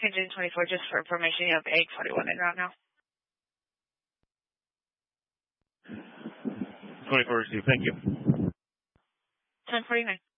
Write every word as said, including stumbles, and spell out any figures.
Engine twenty-four, just for information, you have eight forty-one en route now. twenty-four received, thank you. ten forty-nine.